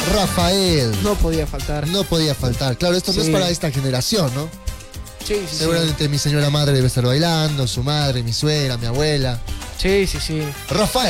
Rafael. No podía faltar. No podía faltar. Claro, esto no es Sí. para esta generación, ¿no? Sí, sí, Seguramente mi señora madre debe estar bailando, su madre, mi suegra, mi abuela. sí. Sí, sí, sí. Rafael.